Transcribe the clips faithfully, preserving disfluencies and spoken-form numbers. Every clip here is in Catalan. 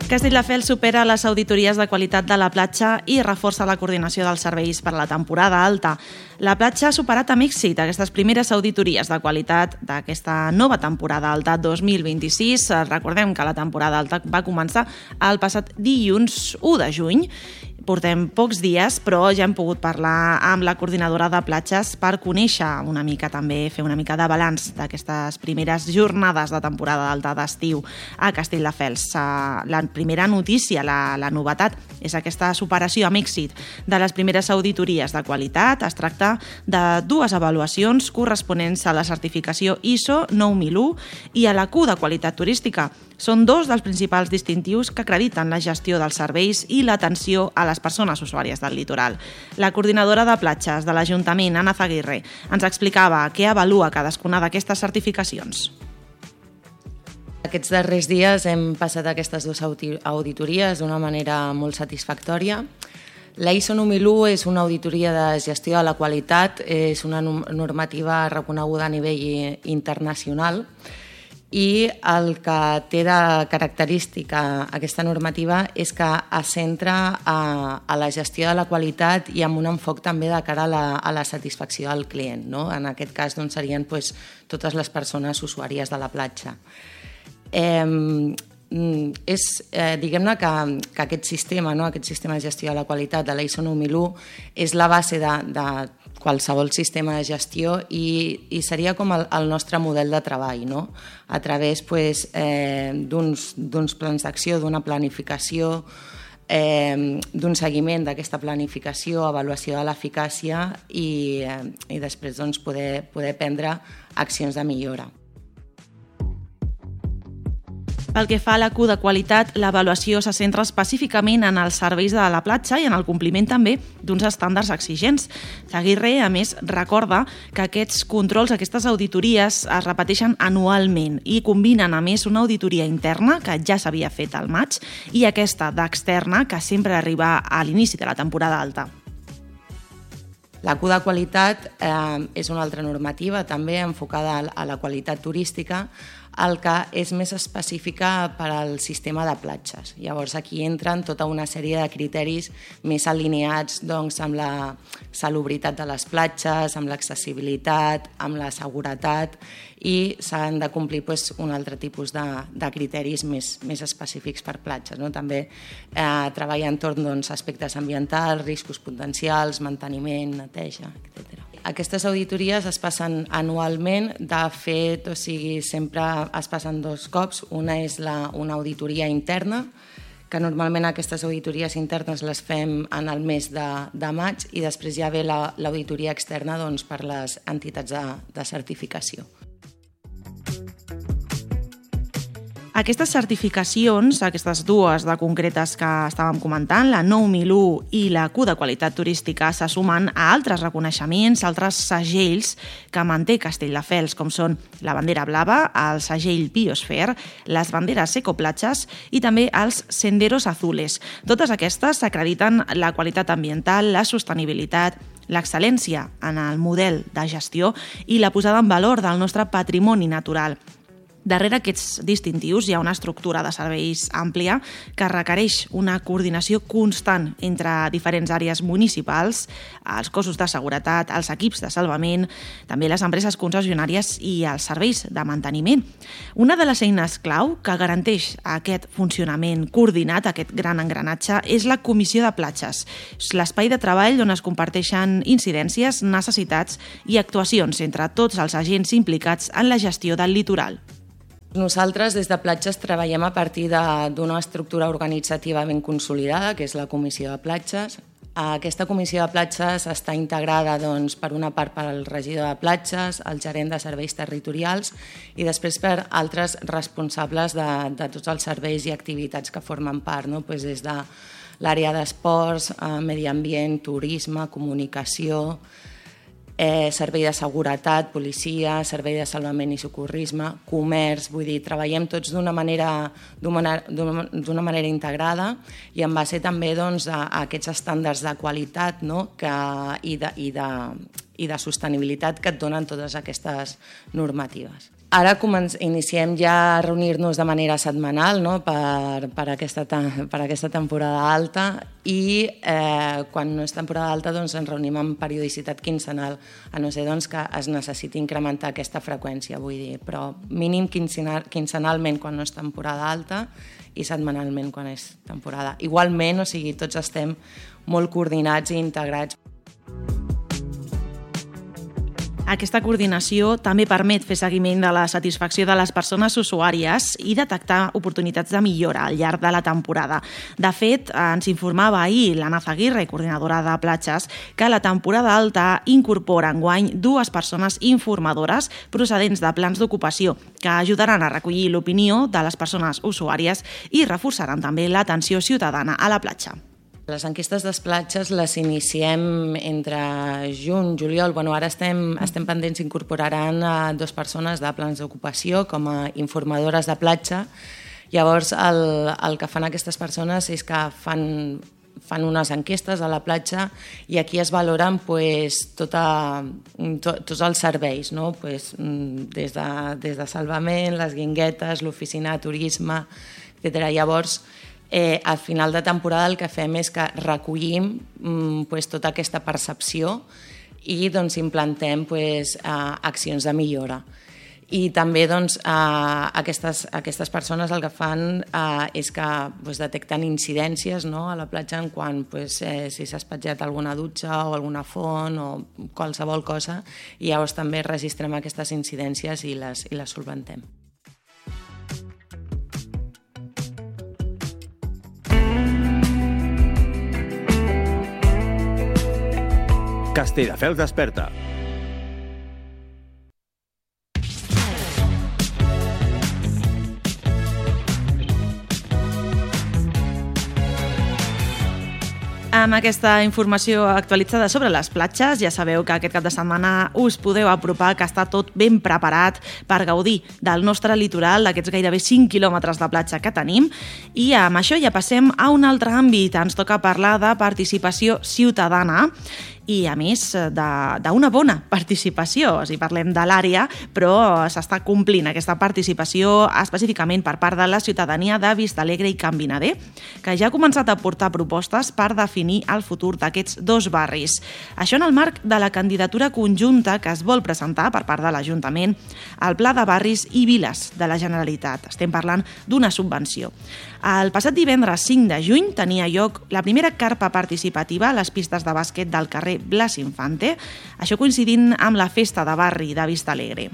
Castelldefels supera les auditories de qualitat de la platja i reforça la coordinació dels serveis per a la temporada alta. La platja ha superat amb èxit aquestes primeres auditories de qualitat d'aquesta nova temporada alta dos mil vint-i-sis. Recordem que la temporada alta va començar el passat dilluns u de juny. Portem pocs dies, però ja hem pogut parlar amb la coordinadora de platges per conèixer una mica, també fer una mica de balanç d'aquestes primeres jornades de temporada alta d'estiu a Castelldefels. La primera notícia, la, la novetat, és aquesta superació amb èxit de les primeres auditories de qualitat. Es tracta de dues avaluacions corresponents a la certificació I S O nou mil u i a la Q de qualitat turística. Són dos dels principals distintius que acrediten la gestió dels serveis i l'atenció a les persones usuàries del litoral. La coordinadora de platges de l'Ajuntament, Ana Zaguirre, ens explicava què avalua cadascuna d'aquestes certificacions. Aquests darrers dies hem passat aquestes dues auditories d'una manera molt satisfactòria. La I S O nou mil u és una auditoria de gestió de la qualitat, és una normativa reconeguda a nivell internacional, i el que té de característica aquesta normativa és que es centra a, a la gestió de la qualitat i amb un enfoc també de cara a la, a la satisfacció del client, no? En aquest cas doncs, serien pues, totes les persones usuàries de la platja. Eh, és, eh, diguem-ne que, que aquest sistema, no? aquest sistema de gestió de la qualitat de la I S O nou mil u és la base de, de qualsevol sistema de gestió i, i seria com el, el nostre model de treball, no? A través pues, eh, d'uns, d'uns plans d'acció, d'una planificació, eh, d'un seguiment d'aquesta planificació, avaluació de l'eficàcia i, eh, i després doncs, poder, poder prendre accions de millora. Pel que fa a la Q de qualitat, l'avaluació se centra específicament en els serveis de la platja i en el compliment també d'uns estàndards exigents. Zaguirre, a més, recorda que aquests controls, aquestes auditories es repeteixen anualment i combinen, a més, una auditoria interna, que ja s'havia fet al maig, i aquesta d'externa, que sempre arriba a l'inici de la temporada alta. La Q de qualitat eh, és una altra normativa també enfocada a la qualitat turística, el que és més específica per al sistema de platges. Llavors aquí entren tota una sèrie de criteris més alineats doncs, amb la salubritat de les platges, amb l'accessibilitat, amb la seguretat i s'han de complir pues, un altre tipus de, de criteris més, més específics per platges. No? També eh, treballa entorn doncs, aspectes ambientals, riscos potencials, manteniment, neteja, etcètera. Aquestes auditories es passen anualment, de fet, o sigui, sempre es passen dos cops. Una és la, una auditoria interna, que normalment aquestes auditories internes les fem en el mes de, de maig i després ja ve l'auditoria externa doncs, per les entitats de, de certificació. Aquestes certificacions, aquestes dues de concretes que estàvem comentant, la nou mil u i la Q de qualitat turística, se sumen a altres reconeixements, altres segells que manté Castelldefels, com són la bandera blava, el segell Biosphere, les banderes Ecoplatges i també els Senderos Azules. Totes aquestes acrediten la qualitat ambiental, la sostenibilitat, l'excel·lència en el model de gestió i la posada en valor del nostre patrimoni natural. Darrere aquests distintius hi ha una estructura de serveis àmplia que requereix una coordinació constant entre diferents àrees municipals, els cossos de seguretat, els equips de salvament, també les empreses concessionàries i els serveis de manteniment. Una de les eines clau que garanteix aquest funcionament coordinat, aquest gran engranatge, és la Comissió de Platges, l'espai de treball on es comparteixen incidències, necessitats i actuacions entre tots els agents implicats en la gestió del litoral. Nosaltres, des de Platges, treballem a partir d'una estructura organitzativa ben consolidada, que és la Comissió de Platges. Aquesta Comissió de Platges està integrada doncs, per una part per al regidor de platges, el gerent de serveis territorials i després per altres responsables de, de tots els serveis i activitats que formen part, no? pues des de l'àrea d'esports, eh, medi ambient, turisme, comunicació, Eh, servei de seguretat, policia, servei de salvament i socorrisme, comerç, vull dir, treballem tots d'una manera, d'una manera integrada i en base també doncs, a, a aquests estàndards de qualitat no? que, i, de, i, de, i de sostenibilitat que et donen totes aquestes normatives. Ara començ, iniciem ja a reunir-nos de manera setmanal, no? per, per, aquesta, per aquesta temporada alta i eh, quan no és temporada alta doncs ens reunim amb periodicitat quinzenal, a no ser doncs, que es necessiti incrementar aquesta freqüència, vull dir, però mínim quinzenalment quan no és temporada alta i setmanalment quan és temporada. Igualment, o sigui, tots estem molt coordinats i integrats. Aquesta coordinació també permet fer seguiment de la satisfacció de les persones usuàries i detectar oportunitats de millora al llarg de la temporada. De fet, ens informava ahir l'Anna Zaguirre, coordinadora de platges, que la temporada alta incorpora enguany dues persones informadores procedents de plans d'ocupació que ajudaran a recollir l'opinió de les persones usuàries i reforçaran també l'atenció ciutadana a la platja. Les enquestes de platges les iniciem entre juny, juliol. Bueno, ara estem, estem pendents, incorporaran a dues persones de plans d'ocupació com a informadores de platja. Llavors, el, el que fan aquestes persones és que fan, fan unes enquestes a la platja i aquí es valoren pues, tota, to, tots els serveis, no? Pues, des, de, des de salvament, les guinguetes, l'oficina de turisme, etcètera. Llavors, Eh, al final de temporada el que fem és que recollim mm, pues, tota aquesta percepció i doncs, implantem pues, eh, accions de millora. I també doncs, eh, aquestes, aquestes persones el que fan eh, és que pues, detecten incidències, no?, a la platja en quant pues, eh, si s'ha espatllat alguna dutxa o alguna font o qualsevol cosa, i llavors també registrem aquestes incidències i les, i les solventem. Castelldefels desperta. Amb aquesta informació actualitzada sobre les platges, ja sabeu que aquest cap de setmana us podeu apropar, que està tot ben preparat per gaudir del nostre litoral, d'aquests gairebé cinc quilòmetres de platja que tenim. I amb això ja passem a un altre àmbit. Ens toca parlar de participació ciutadana i, a més, d'una bona participació. O sigui, parlem de l'àrea, però s'està complint aquesta participació específicament per part de la ciutadania de Vistalegre i Can Vinader, que ja ha començat a portar propostes per definir el futur d'aquests dos barris. Això en el marc de la candidatura conjunta que es vol presentar per part de l'Ajuntament al Pla de Barris i Viles de la Generalitat. Estem parlant d'una subvenció. El passat divendres cinc de juny tenia lloc la primera carpa participativa a les pistes de bàsquet del carrer Blas Infante, això coincidint amb la festa de barri de Vistalegre.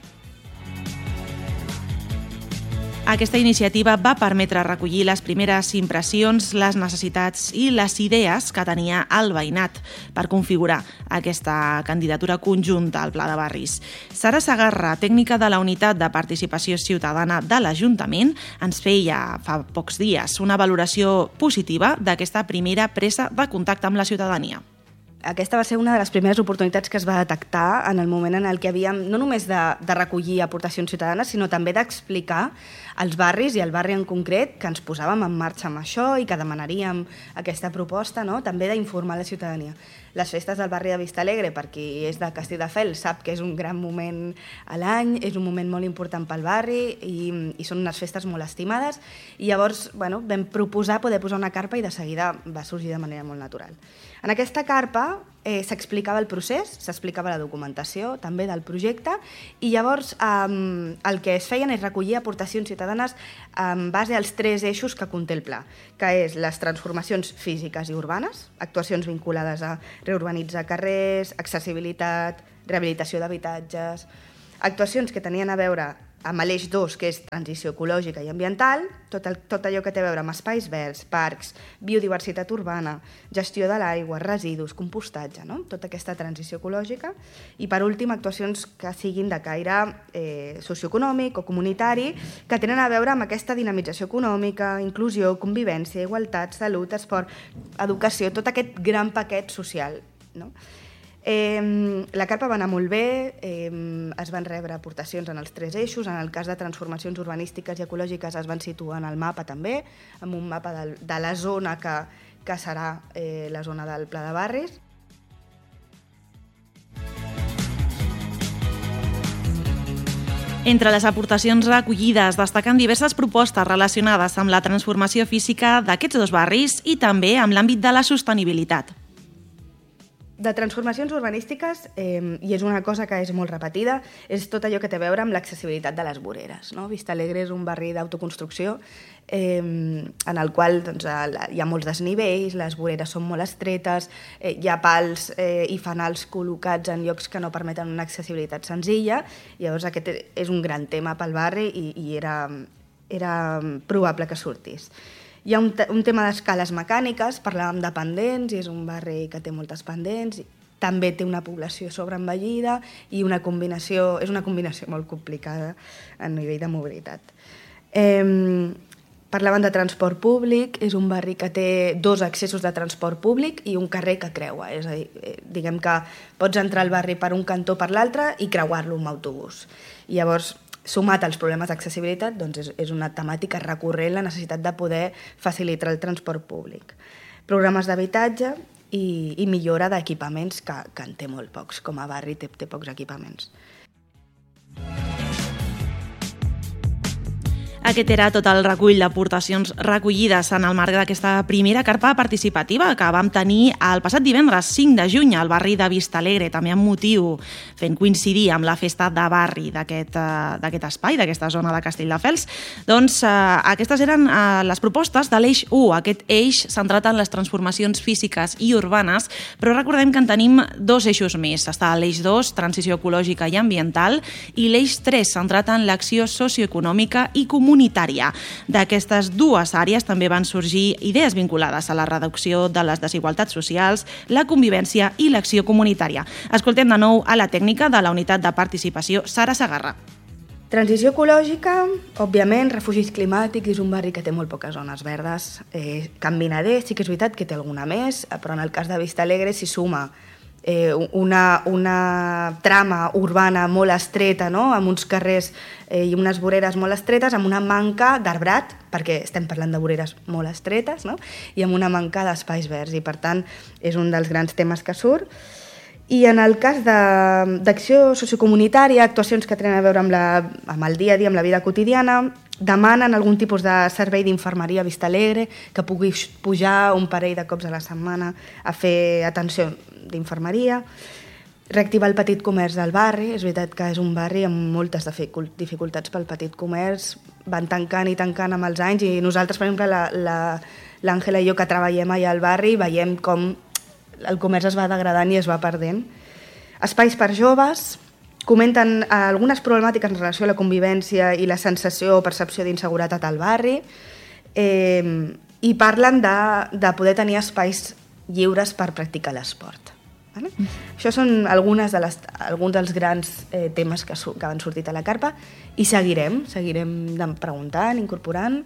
Aquesta iniciativa va permetre recollir les primeres impressions, les necessitats i les idees que tenia el veïnat per configurar aquesta candidatura conjunta al Pla de Barris. Sara Sagarra, tècnica de la Unitat de Participació Ciutadana de l'Ajuntament, ens feia fa pocs dies una valoració positiva d'aquesta primera presa de contacte amb la ciutadania. Aquesta va ser una de les primeres oportunitats que es va detectar en el moment en el que havíem no només de, de recollir aportacions ciutadanes, sinó també d'explicar als barris i al barri en concret que ens posàvem en marxa amb això i que demanaríem aquesta proposta, no? També d'informar la ciutadania. Les festes del barri de Vistalegre, per qui és de Castelldefels, sap que és un gran moment a l'any, és un moment molt important pel barri i, i són unes festes molt estimades, i llavors bueno, vam proposar poder posar una carpa i de seguida va sorgir de manera molt natural. En aquesta carpa eh, s'explicava el procés, s'explicava la documentació també del projecte, i llavors eh, el que es feien és recollir aportacions ciutadanes en base als tres eixos que conté el pla, que és les transformacions físiques i urbanes, actuacions vinculades a reurbanitzar carrers, accessibilitat, rehabilitació d'habitatges, actuacions que tenien a veure amb l'eix dos, que és transició ecològica i ambiental, tot, el, tot allò que té a veure amb espais verds, parcs, biodiversitat urbana, gestió de l'aigua, residus, compostatge, no? Tota aquesta transició ecològica. I, per últim, actuacions que siguin de caire eh, socioeconòmic o comunitari, que tenen a veure amb aquesta dinamització econòmica, inclusió, convivència, igualtat, salut, esport, educació, tot aquest gran paquet social, no? Eh, la carpa va anar molt bé, eh, es van rebre aportacions en els tres eixos, en el cas de transformacions urbanístiques i ecològiques es van situar en el mapa també, amb un mapa de, de la zona que, que serà eh, la zona del Pla de Barris. Entre les aportacions recollides destaquen diverses propostes relacionades amb la transformació física d'aquests dos barris i també amb l'àmbit de la sostenibilitat. De transformacions urbanístiques, eh, i és una cosa que és molt repetida, és tot allò que té a veure amb l'accessibilitat de les voreres. No? Vista Alegre és un barri d'autoconstrucció eh, en el qual doncs, hi ha molts desnivells, les voreres són molt estretes, eh, hi ha pals eh, i fanals col·locats en llocs que no permeten una accessibilitat senzilla, i llavors aquest és un gran tema pel barri i, i era, era probable que sortís. Hi ha un, un tema d'escales mecàniques, parlàvem de pendents, i és un barri que té moltes pendents, també té una població sobreenvellida i una combinació, és una combinació molt complicada a nivell de mobilitat. Eh, parlàvem de transport públic, és un barri que té dos accessos de transport públic i un carrer que creua, és a dir, diguem que pots entrar al barri per un cantó per l'altre i creuar-lo amb autobús. I llavors, sumat als problemes d'accessibilitat, doncs és, és una temàtica recurrent la necessitat de poder facilitar el transport públic. Programes d'habitatge i, i millora d'equipaments, que, que en té molt pocs, com a barri té, té pocs equipaments. Aquest era tot el recull d'aportacions recollides en el marc d'aquesta primera carpa participativa que vam tenir el passat divendres cinc de juny al barri de Vista Alegre, també amb motiu fent coincidir amb la festa de barri d'aquest d'aquest espai, d'aquesta zona de Castelldefels. Doncs eh, aquestes eren eh, les propostes de l'eix u, aquest eix centrat en les transformacions físiques i urbanes, però recordem que en tenim dos eixos més. Està l'eix dos, transició ecològica i ambiental, i l'eix tres, centrat en l'acció socioeconòmica i comunitària. comunitària. D'aquestes dues àrees també van sorgir idees vinculades a la reducció de les desigualtats socials, la convivència i l'acció comunitària. Escoltem de nou a la tècnica de la unitat de participació, Sara Sagarra. Transició ecològica, òbviament, refugis climàtics, és un barri que té molt poques zones verdes. Eh, Can Vinader sí que és veritat que té alguna més, però en el cas de Vista Alegre s'hi suma Eh, una, una trama urbana molt estreta, no? Amb uns carrers eh, i unes voreres molt estretes, amb una manca d'arbrat, perquè estem parlant de voreres molt estretes, no? I amb una manca d'espais verds, i per tant és un dels grans temes que surt. I en el cas d'acció sociocomunitària, actuacions que tenen a veure amb, la, amb el dia a dia, amb la vida quotidiana, demanen algun tipus de servei d'infermeria a Vista Alegre, que pugui pujar un parell de cops a la setmana a fer atenció d'infermeria, reactivar el petit comerç del barri. És veritat que és un barri amb moltes dificultats pel petit comerç, van tancant i tancant amb els anys, i nosaltres, per exemple, l'Àngela i jo que treballem allà al barri, veiem com el comerç es va degradant i es va perdent. Espais per joves, comenten algunes problemàtiques en relació a la convivència i la sensació o percepció d'inseguretat al barri, eh, i parlen de, de poder tenir espais lliures per practicar l'esport. Vale? Mm. Això són algunes de les, alguns dels grans eh, temes que, que han sortit a la carpa, i seguirem, seguirem preguntant, incorporant.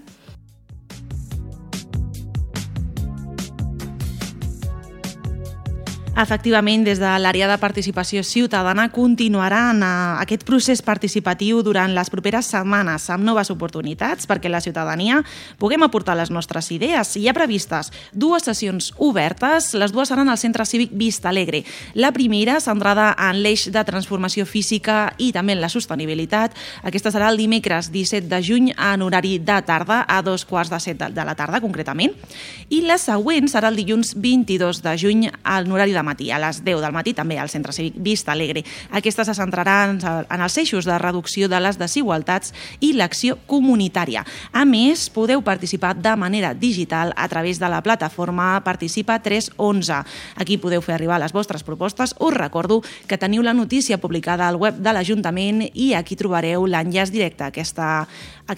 Efectivament, des de l'àrea de participació ciutadana continuaran aquest procés participatiu durant les properes setmanes amb noves oportunitats perquè la ciutadania puguem aportar les nostres idees. Hi ha previstes dues sessions obertes, les dues seran al Centre Cívic Vista Alegre. La primera, centrada en l'eix de transformació física i també en la sostenibilitat. Aquesta serà el dimecres disset de juny en horari de tarda, a dos quarts de set de la tarda, concretament. I la següent serà el dilluns vint-i-dos de juny en horari de matí, a les deu del matí, també al Centre Cívic Vista Alegre. Aquesta se centrarà en els eixos de reducció de les desigualtats i l'acció comunitària. A més, podeu participar de manera digital a través de la plataforma Participa tres onze. Aquí podeu fer arribar les vostres propostes. Us recordo que teniu la notícia publicada al web de l'Ajuntament i aquí trobareu l'enllaç directe a aquesta